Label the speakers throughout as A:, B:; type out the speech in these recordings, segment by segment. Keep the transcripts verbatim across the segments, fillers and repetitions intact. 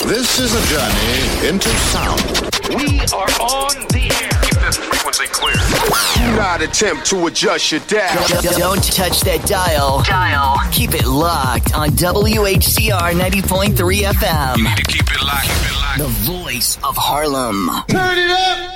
A: This is a journey into sound.
B: We are on the air.
C: Keep this frequency clear.
D: Do not attempt to adjust your dial.
E: Don't touch that dial. Dial. Keep it locked on W H C R ninety point three F M.
C: You need to keep it locked. Keep it locked.
E: The voice of Harlem.
D: Turn it up.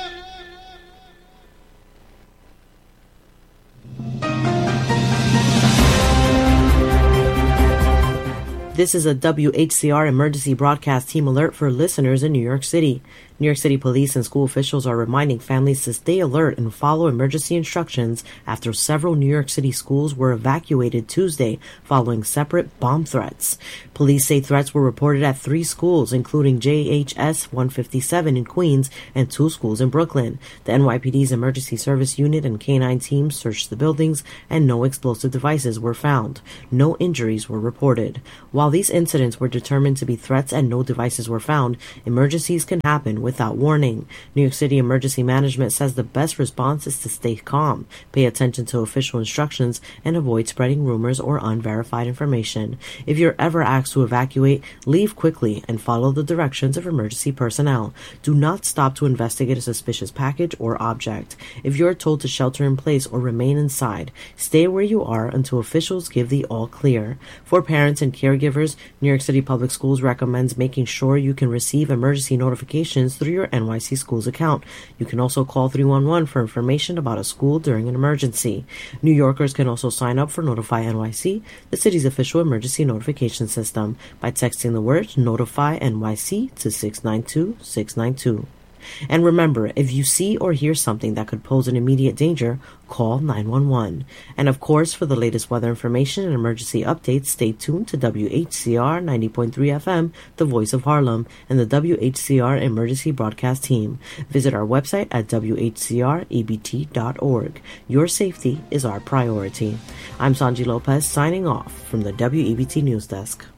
F: This is a W H C R emergency broadcast team alert for listeners in New York City. New York City police and school officials are reminding families to stay alert and follow emergency instructions after several New York City schools were evacuated Tuesday following separate bomb threats. Police say threats were reported at three schools, including J H S one fifty-seven in Queens and two schools in Brooklyn. The N Y P D's emergency service unit and K nine teams searched the buildings and no explosive devices were found. No injuries were reported. While these incidents were determined to be threats and no devices were found, emergencies can happen without warning. New York City Emergency Management says the best response is to stay calm, pay attention to official instructions, and avoid spreading rumors or unverified information. If you're ever asked to evacuate, leave quickly and follow the directions of emergency personnel. Do not stop to investigate a suspicious package or object. If you're told to shelter in place or remain inside, stay where you are until officials give the all clear. For parents and caregivers, New York City Public Schools recommends making sure you can receive emergency notifications through your N Y C Schools account. You can also call three one one for information about a school during an emergency. New Yorkers can also sign up for Notify N Y C, the city's official emergency notification system, by texting the word Notify N Y C to six nine two six nine two. And remember, if you see or hear something that could pose an immediate danger, call nine one one. And of course, for the latest weather information and emergency updates, stay tuned to W H C R ninety point three F M, the voice of Harlem, and the W H C R emergency broadcast team. Visit our website at W H C R E B T dot org. Your safety is our priority. I'm Sanji Lopez signing off from the W E B T News Desk.